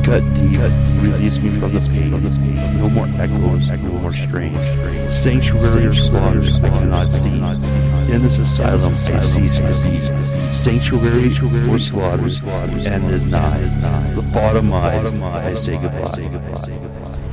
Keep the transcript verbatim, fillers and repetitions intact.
cut deep, release me from the pain. No more echoes, no more strain. Sanctuary of slaughters I cannot see. In this asylum I cease to be. Sanctuary for slaughters, and is nigh. The bottom eye, I say goodbye.